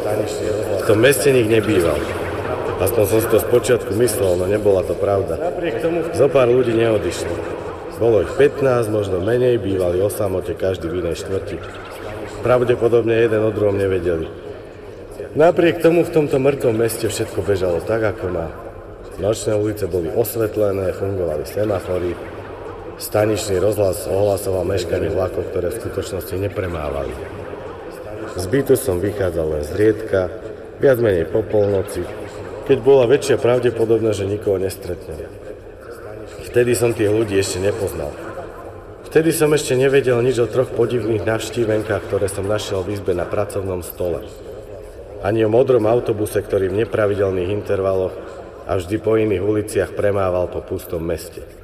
V tom meste nik nebýval. Aspoň som si to spočiatku myslel, no nebola to pravda. Zopár ľudí neodišlo. Bolo ich 15, možno menej, bývali o samote, každý v inej štvrti. Pravdepodobne jeden o druhom nevedeli. Napriek tomu v tomto mŕtvom meste všetko bežalo tak, ako má. Nočné ulice boli osvetlené, fungovali semafory, staničný rozhlas ohlasoval meškanie vlakov, ktoré v skutočnosti nepremávali. Z bytu som vychádzal len zriedka, viac menej po polnoci, keď bola väčšia pravdepodobnosť, že nikoho nestretnem. Vtedy som tých ľudí ešte nepoznal. Vtedy som ešte nevedel nič o 3 podivných navštívenkách, ktoré som našiel v izbe na pracovnom stole. Ani o modrom autobuse, ktorý v nepravidelných intervaloch a vždy po iných uliciach premával po pustom meste.